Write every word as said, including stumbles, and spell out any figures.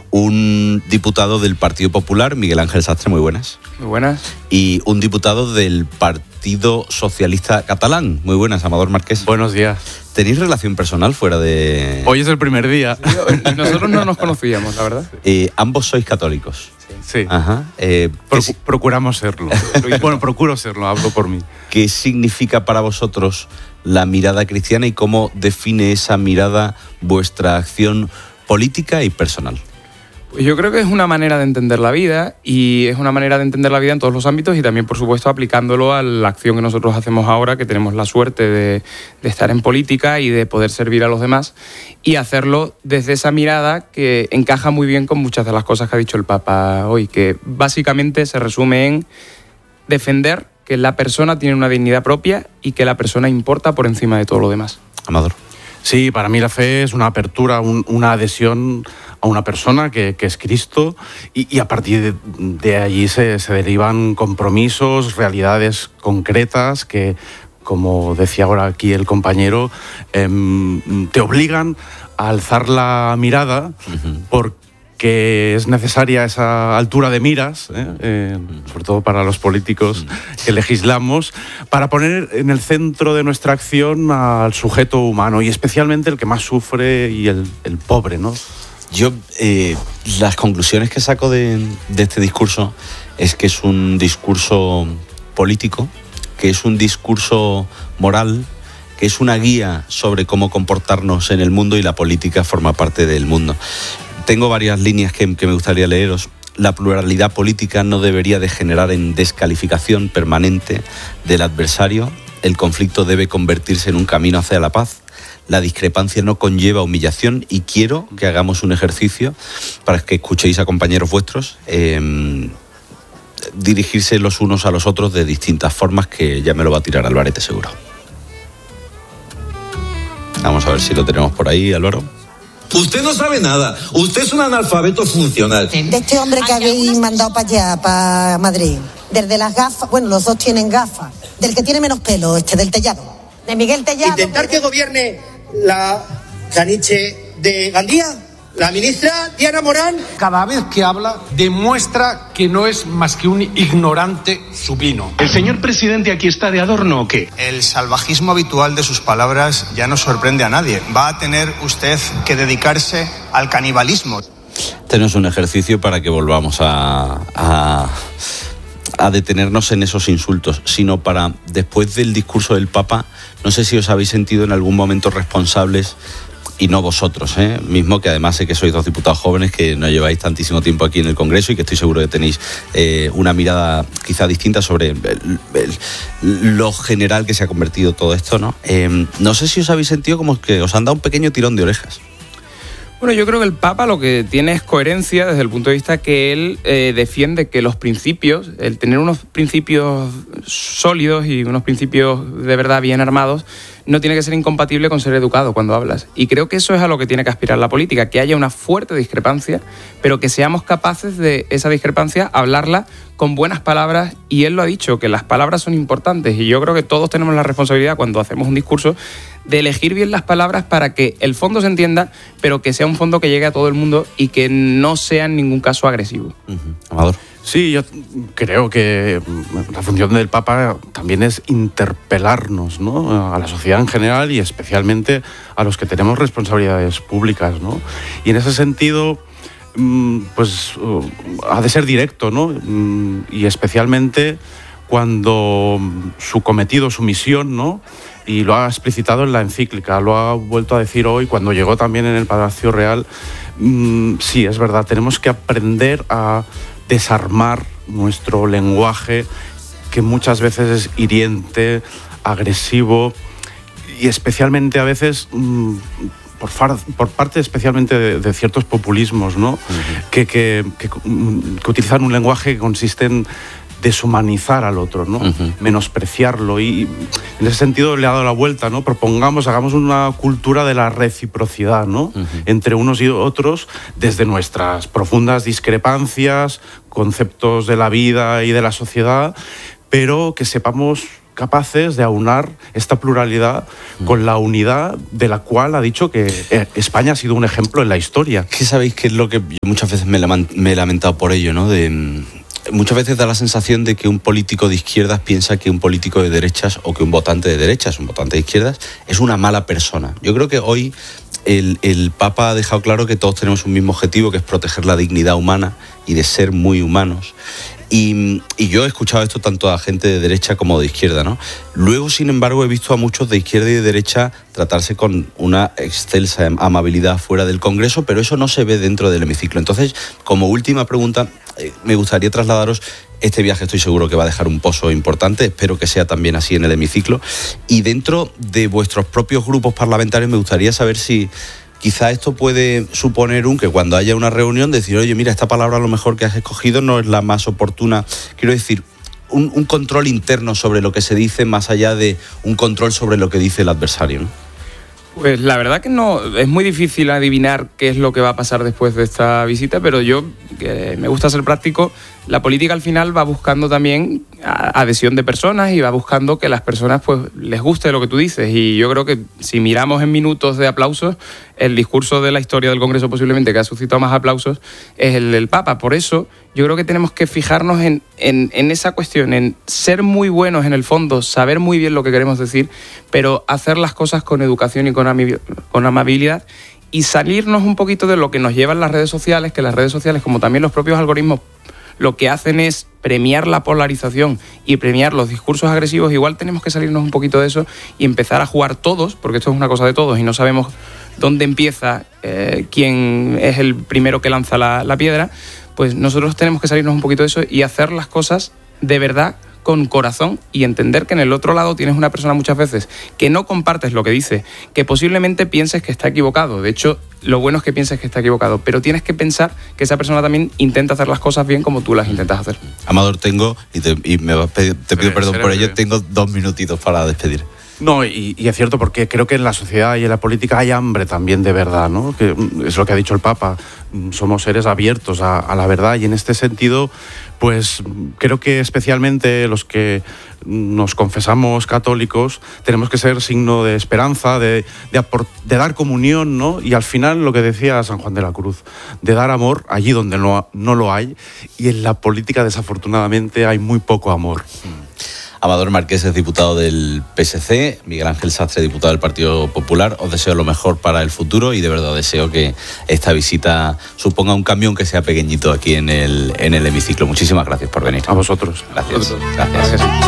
un diputado del Partido Popular, Miguel Ángel Sastre, muy buenas. Muy buenas. Y un diputado del Partido Socialista Catalán, muy buenas, Amador Marqués. Buenos días. ¿Tenéis relación personal fuera de...? Hoy es el primer día. Sí, nosotros no nos conocíamos, la verdad. Eh, ambos sois católicos. Sí. Ajá. Eh, Procu- procuramos serlo. Bueno, procuro serlo, hablo por mí. ¿Qué significa para vosotros la mirada cristiana y cómo define esa mirada vuestra acción política y personal? Pues yo creo que es una manera de entender la vida y es una manera de entender la vida en todos los ámbitos y también, por supuesto, aplicándolo a la acción que nosotros hacemos ahora, que tenemos la suerte de, de estar en política y de poder servir a los demás y hacerlo desde esa mirada que encaja muy bien con muchas de las cosas que ha dicho el Papa hoy, que básicamente se resume en defender que la persona tiene una dignidad propia y que la persona importa por encima de todo lo demás. Amador. Sí, para mí la fe es una apertura, un, una adhesión a una persona que, que es Cristo y, y a partir de, de allí se, se derivan compromisos, realidades concretas que, como decía ahora aquí el compañero, eh, te obligan a alzar la mirada uh-huh. porque es necesaria esa altura de miras, ¿eh? Eh, sobre todo para los políticos que legislamos, para poner en el centro de nuestra acción al sujeto humano y especialmente el que más sufre y el, el pobre, ¿no? Yo, eh, las conclusiones que saco de, de este discurso es que es un discurso político, que es un discurso moral, que es una guía sobre cómo comportarnos en el mundo y la política forma parte del mundo. Tengo varias líneas que, que me gustaría leeros. La pluralidad política no debería degenerar en descalificación permanente del adversario. El conflicto debe convertirse en un camino hacia la paz. La discrepancia no conlleva humillación y quiero que hagamos un ejercicio para que escuchéis a compañeros vuestros eh, dirigirse los unos a los otros de distintas formas, que ya me lo va a tirar Alvarete seguro. Vamos a ver si lo tenemos por ahí, Álvaro. Usted no sabe nada. Usted es un analfabeto funcional. De este hombre que habéis mandado para allá, para Madrid, desde las gafas, bueno, los dos tienen gafas, del que tiene menos pelo, este, del Tellado, de Miguel Tellado. Intentar que gobierne la caniche de Gandía, la ministra Diana Morán. Cada vez que habla demuestra que no es más que un ignorante supino. ¿El señor presidente aquí está de adorno o qué? El salvajismo habitual de sus palabras ya no sorprende a nadie. Va a tener usted que dedicarse al canibalismo. Tenemos un ejercicio para que volvamos a, a, a detenernos en esos insultos, sino para, después del discurso del Papa, no sé si os habéis sentido en algún momento responsables, y no vosotros, ¿eh? mismo, que además sé que sois dos diputados jóvenes que no lleváis tantísimo tiempo aquí en el Congreso y que estoy seguro que tenéis eh, una mirada quizá distinta sobre el, el, lo general que se ha convertido todo esto, ¿no? Eh, no sé si os habéis sentido como que os han dado un pequeño tirón de orejas. Bueno, yo creo que el Papa lo que tiene es coherencia desde el punto de vista que él eh, defiende que los principios, el tener unos principios sólidos y unos principios de verdad bien armados, no tiene que ser incompatible con ser educado cuando hablas. Y creo que eso es a lo que tiene que aspirar la política, que haya una fuerte discrepancia, pero que seamos capaces de esa discrepancia hablarla con buenas palabras, y él lo ha dicho, que las palabras son importantes, y yo creo que todos tenemos la responsabilidad cuando hacemos un discurso de elegir bien las palabras para que el fondo se entienda, pero que sea un fondo que llegue a todo el mundo y que no sea en ningún caso agresivo. Uh-huh. Amador. Sí, yo creo que la función del Papa también es interpelarnos, ¿no?, a la sociedad en general y especialmente a los que tenemos responsabilidades públicas, ¿no? Y en ese sentido, pues ha de ser directo, ¿no? Y especialmente cuando su cometido, su misión, ¿no?, y lo ha explicitado en la encíclica, lo ha vuelto a decir hoy cuando llegó también en el Palacio Real. Sí, es verdad, tenemos que aprender a desarmar nuestro lenguaje, que muchas veces es hiriente, agresivo y especialmente a veces mmm, por, far, por parte especialmente de, de ciertos populismos, ¿no? Uh-huh. que, que, que, que utilizan un lenguaje que consiste en deshumanizar al otro, ¿no? Uh-huh. Menospreciarlo, y en ese sentido le ha dado la vuelta, ¿no? Propongamos, hagamos una cultura de la reciprocidad, ¿no? Uh-huh. Entre unos y otros, desde nuestras profundas discrepancias, conceptos de la vida y de la sociedad, pero que sepamos capaces de aunar esta pluralidad con la unidad de la cual ha dicho que España ha sido un ejemplo en la historia. ¿Qué sabéis que es lo que yo muchas veces me he lamentado por ello, ¿no? De, muchas veces da la sensación de que un político de izquierdas piensa que un político de derechas o que un votante de derechas, un votante de izquierdas, es una mala persona. Yo creo que hoy el, el Papa ha dejado claro que todos tenemos un mismo objetivo, que es proteger la dignidad humana y de ser muy humanos. Y, y yo he escuchado esto tanto a gente de derecha como de izquierda, ¿no? Luego, sin embargo, he visto a muchos de izquierda y de derecha tratarse con una excelsa amabilidad fuera del Congreso, pero eso no se ve dentro del hemiciclo. Entonces, como última pregunta, eh, me gustaría trasladaros, este viaje estoy seguro que va a dejar un pozo importante, espero que sea también así en el hemiciclo, y dentro de vuestros propios grupos parlamentarios me gustaría saber si quizá esto puede suponer un que cuando haya una reunión decir, oye, mira, esta palabra a lo mejor que has escogido no es la más oportuna. Quiero decir, un, un control interno sobre lo que se dice más allá de un control sobre lo que dice el adversario, ¿no? Pues la verdad que no, es muy difícil adivinar qué es lo que va a pasar después de esta visita, pero yo, que me gusta ser práctico, la política al final va buscando también adhesión de personas y va buscando que las personas pues les guste lo que tú dices, y yo creo que si miramos en minutos de aplausos, el discurso de la historia del Congreso posiblemente que ha suscitado más aplausos es el del Papa. Por eso yo creo que tenemos que fijarnos en, en, en esa cuestión, en ser muy buenos en el fondo, saber muy bien lo que queremos decir, pero hacer las cosas con educación y con, ami- con amabilidad, y salirnos un poquito de lo que nos llevan las redes sociales, que las redes sociales, como también los propios algoritmos, lo que hacen es premiar la polarización y premiar los discursos agresivos. Igual tenemos que salirnos un poquito de eso y empezar a jugar todos, porque esto es una cosa de todos y no sabemos dónde empieza eh, quién es el primero que lanza la, la piedra. Pues nosotros tenemos que salirnos un poquito de eso y hacer las cosas de verdad, con corazón, y entender que en el otro lado tienes una persona muchas veces que no compartes lo que dice, que posiblemente pienses que está equivocado. De hecho, lo bueno es que pienses que está equivocado, pero tienes que pensar que esa persona también intenta hacer las cosas bien como tú las intentas hacer. Amador, tengo, y, te, y me vas a pedir, te pido sí, perdón por ello, bien. Tengo dos minutitos para despedir. No, y, y es cierto, porque creo que en la sociedad y en la política hay hambre también de verdad, ¿no? Que es lo que ha dicho el Papa, somos seres abiertos a, a la verdad, y en este sentido, pues creo que especialmente los que nos confesamos católicos tenemos que ser signo de esperanza, de, de, aport- de dar comunión, ¿no? Y al final lo que decía San Juan de la Cruz, de dar amor allí donde no, no lo hay, y en la política desafortunadamente hay muy poco amor. Amador Marqués es diputado del P S C, Miguel Ángel Sastre, diputado del Partido Popular. Os deseo lo mejor para el futuro y de verdad deseo que esta visita suponga un cambio, aunque sea pequeñito, aquí en el, en el hemiciclo. Muchísimas gracias por venir. A vosotros. Gracias. A vosotros. Gracias. Gracias.